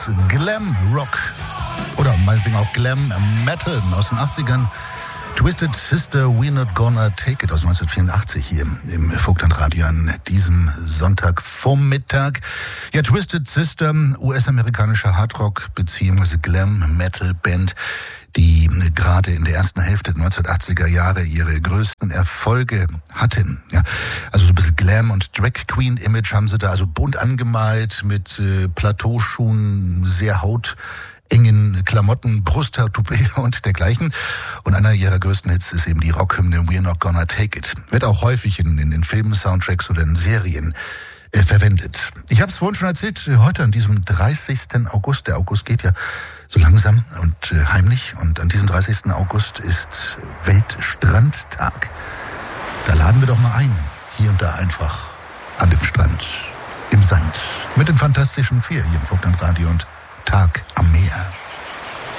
ist Glam Rock oder meinetwegen auch Glam Metal aus den 80ern. Twisted Sister, We're Not Gonna Take It aus 1984 hier im Vogtlandradio an diesem Sonntagvormittag. Ja, Twisted Sister, US-amerikanische Hardrock- bzw. Glam-Metal-Band, die gerade in der ersten Hälfte der 1980er Jahre ihre größten Erfolge hatten. Ja, also so ein bisschen Glam- und Drag-Queen-Image haben sie da, also bunt angemalt mit Plateauschuhen, sehr hautengen Klamotten, Brusthaartoupet und dergleichen. Und einer ihrer größten Hits ist eben die Rockhymne We're Not Gonna Take It. Wird auch häufig in Filmen, Soundtracks oder in Serien verwendet. Ich habe es vorhin schon erzählt, heute an diesem 30. August. Der August geht ja so langsam und heimlich. Und an diesem 30. August ist Weltstrandtag. Da laden wir doch mal ein, hier und da einfach an dem Strand, im Sand, mit den Fantastischen Vier hier im Vogtlandradio. Und